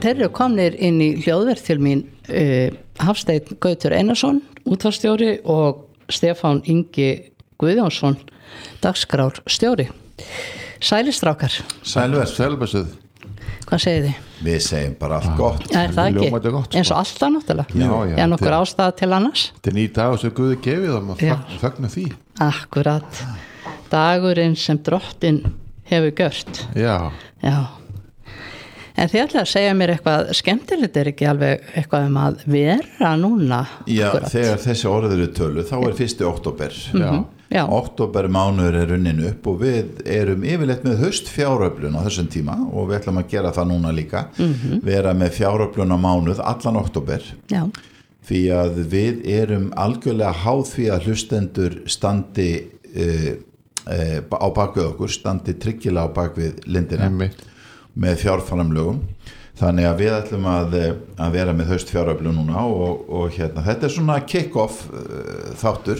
þeir eru komnir inn í hljóðverð til mín Hafsteinn Gautur Einarsson, útvarpsstjóri og Stefán Ingi Guðjónsson, dagskrárstjóri. Sælistrákar. Sælversuð. Hvað segið þið? Við segjum bara allt gott. Er það ekki? Gott, eins og alltaf náttúrulega. Já, er nokkur ástæða til annars? Þetta er nýr dagur sem Guði gefið þeim að fagna því. Akkurat. Dagurinn sem drottin hefur gjört. Já. En þið ætlaði að segja mér eitthvað skemmtilegt, ekki alveg eitthvað að vera núna? Já, akkurat. Þegar þessi orður eru tölu, þá er 1. október. Já. Október mánuður er runnin upp og við erum yfirleitt með haustfjáröflun á þessum tíma og við ætlum að gera það núna líka. Vera með fjáröflun á mánuð allan október. Já. Því að við erum algjörlega háð því að hlustendur standi á bakvið okkur, standi tryggilega á bakvið lindina með fjárframlögum. Þannig að við ætlum að vera með haustfjáröflun núna og hérna, þetta er svona kick-off þáttur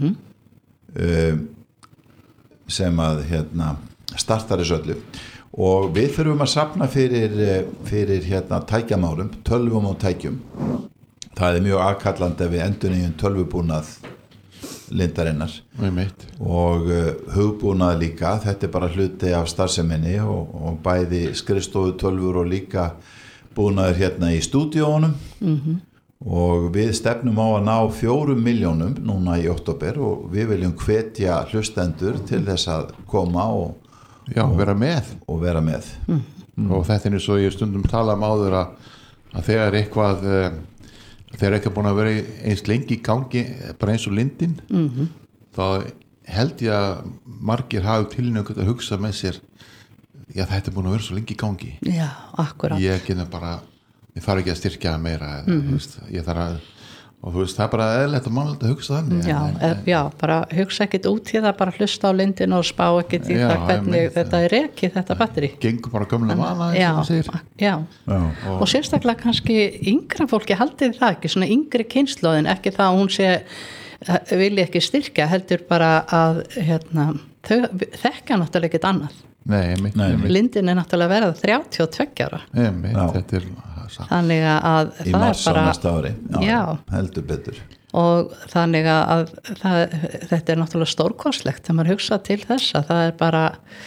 sem að hérna, startar þessu öllu og við þurfum að safna fyrir hérna, tækjamálum, tölvum og tækjum. Það er mjög aðkallandi að við endurnýjum tölvubúnað lindarinnar og hugbúnað líka. Þetta er bara hluti af starfseminni og bæði skrifstofu tölvur og líka búnaður hérna í stúdíónum og við stefnum á að ná 4 milljónum núna í október og við viljum hvetja hlustendur til þess að koma og vera með. Og þetta er eins og ég stundum tala áður að þegar eitthvað búin að vera eins lengi í gangi bara eins og lindin þá held ég að margir hafi tilnögg að hugsa með sér þetta er búin að vera svo lengi í gangi. Já, akkurat. Ég þarf ekki að styrkja meira ég þarf að og þú veist, það er bara eðlilegt og mannlegt að hugsa þannig já, bara hugsa ekkit út í það, bara hlusta á lindin og spá ekkit í það hvernig þetta er rekið, þetta batteri gengur bara gömlega vana og sérstaklega kannski yngra fólki haldið það ekki, svona yngri kynslóðin, ekki það að hún vilji ekki styrkja, heldur bara að þau þekka náttúrulega ekkit annað. Lindin er náttúrulega að vera 32 ára. Þetta er þannig að í það mars er bara á næsta ári. Já, heldur betur. Og þannig að þetta er náttúrulega stórkostlegt þegar maður hugsa til þess að það er bara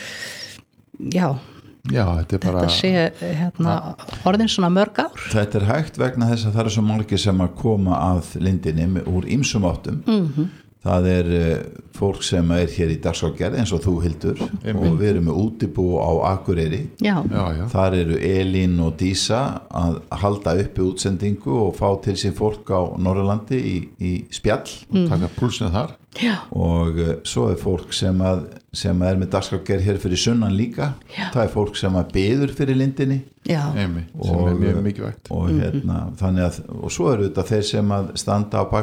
þetta er bara þetta sé orðin svona mörg ár. Þetta er hægt vegna þess að það er svo margir sem að koma að lindinni úr ýmsum áttum. Það er fólk sem er hér í dagskrárgerð eins og þú Hildur og við erum með útibú á Akureyri. Já. Þar eru Elín og Dísa að halda uppi útsendingu og fá til sín fólk á Norðurlandi í spjall. Taka púlsinu þar. Já. Og svo er fólk sem er með dagskrárgerð hér fyrir sunnan líka. Það er fólk sem biður fyrir lindinni. Já. Sem er mjög mikilvægt. Og þannig að og svo eru þetta þeir sem að standa á